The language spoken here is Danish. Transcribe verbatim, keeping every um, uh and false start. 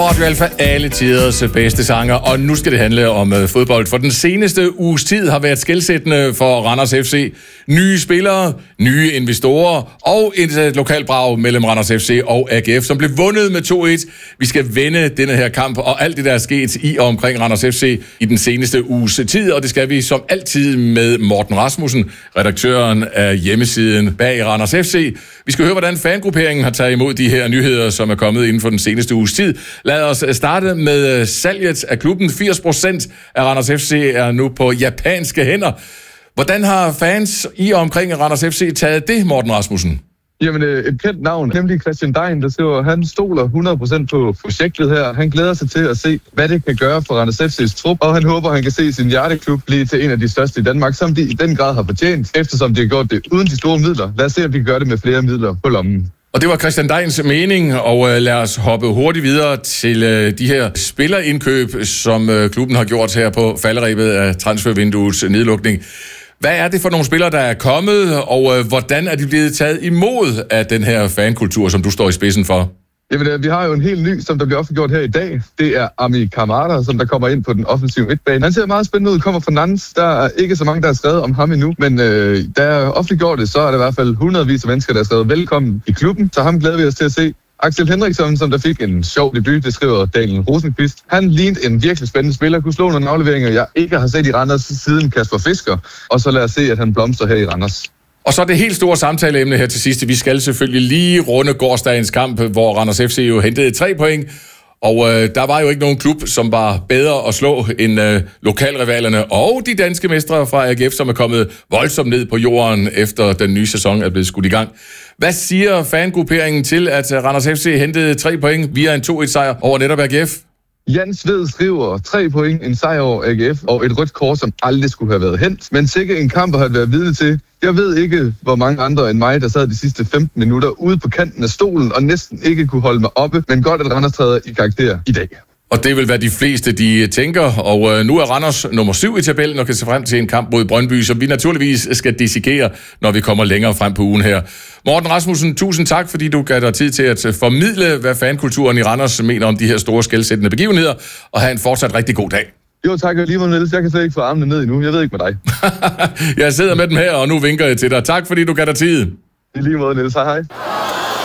Radio Alfa, alle tiders bedste sanger, og nu skal det handle om uh, fodbold. For den seneste uges tid har været skelsættende for Randers F C. Nye spillere, nye investorer og et lokalt brag mellem Randers F C og A G F, som blev vundet med to et. Vi skal vende denne her kamp og alt det, der er sket i og omkring Randers F C i den seneste uges tid, og det skal vi som altid med Morten Rasmussen, redaktøren af hjemmesiden bag Randers F C. Vi skal høre, hvordan fangrupperingen har taget imod de her nyheder, som er kommet inden for den seneste uges tid. Lad os starte med salget af klubben. firs procent af Randers F C er nu på japanske hænder. Hvordan har fans i og omkring Randers F C taget det, Morten Rasmussen? Jamen, et kendt navn, nemlig Christian Dein, der siger, han stoler hundrede procent på projektet her. Han glæder sig til at se, hvad det kan gøre for Randers F C's trup, og han håber, han kan se sin hjerteklub blive til en af de største i Danmark, som de i den grad har fortjent, eftersom de har gjort det uden de store midler. Lad os se, om de kan gøre det med flere midler på lommen. Og det var Christian Deins mening, og øh, lad os hoppe hurtigt videre til øh, de her spillerindkøb, som øh, klubben har gjort her på falderebet af transfervinduets nedlukning. Hvad er det for nogle spillere, der er kommet, og øh, hvordan er de blevet taget imod af den her fankultur, som du står i spidsen for? Jamen, vi har jo en helt ny, som der bliver offentliggjort her i dag. Det er Ami Kamada, som der kommer ind på den offensive midtbane. Han ser meget spændende ud, kommer fra Nantes. Der er ikke så mange, der har skrevet om ham endnu, men øh, da jeg offentliggjort det, så er der i hvert fald hundredvis af mennesker, der har skrevet velkommen i klubben. Så ham glæder vi os til at se. Axel Henriksson, som der fik en sjov debut, det skriver Daniel Rosenqvist. Han lignede en virkelig spændende spiller, kunne slå nogle afleveringer, jeg ikke har set i Randers siden Kasper Fisker. Og så lad os se, at han blomstrer her i Randers. Og så det helt store samtaleemne her til sidst. Vi skal selvfølgelig lige runde gårsdagens kamp, hvor Randers F C jo hentede tre point. Og øh, der var jo ikke nogen klub, som var bedre at slå end øh, lokalrivalerne og de danske mestre fra A G F, som er kommet voldsomt ned på jorden, efter den nye sæson er blevet skudt i gang. Hvad siger fangrupperingen til, at Randers F C hentede tre point via en to et sejr over netop A G F? Jens Ved skriver tre point, en sejr over A G F og et rødt kort, som aldrig skulle have været hent. Men sikkert en kamp har været vidne til. Jeg ved ikke, hvor mange andre end mig, der sad de sidste femten minutter ude på kanten af stolen og næsten ikke kunne holde mig oppe, men godt at Randers træder i karakter i dag. Og det vil være de fleste, de tænker, og øh, nu er Randers nummer syv i tabellen og kan se frem til en kamp mod Brøndby, som vi naturligvis skal dissekere, når vi kommer længere frem på ugen her. Morten Rasmussen, tusind tak, fordi du gav dig tid til at formidle, hvad fankulturen i Randers mener om de her store skelsættende begivenheder, og have en fortsat rigtig god dag. Jo, tak lige meget, Niels. Jeg kan slet ikke få armene ned endnu. Jeg ved ikke med dig. Jeg sidder med dem her, og nu vinker jeg til dig. Tak, fordi du gav dig tid. I lige måde, Niels. Hej hej.